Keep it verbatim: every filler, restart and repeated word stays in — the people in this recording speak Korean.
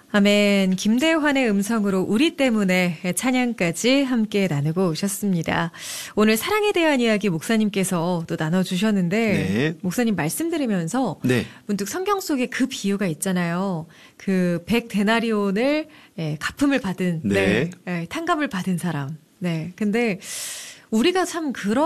아멘. 김대환의 음성으로 우리 때문에 찬양까지 함께 나누고 오셨습니다. 오늘 사랑에 대한 이야기 목사님께서 또 나눠주셨는데 네. 목사님 말씀 들으면서 네. 문득 성경 속에 그 비유가 있잖아요. 그 백 데나리온을 예, 갚음을 받은 네. 네, 예, 탕감을 받은 사람. 네. 근데 우리가 참 그런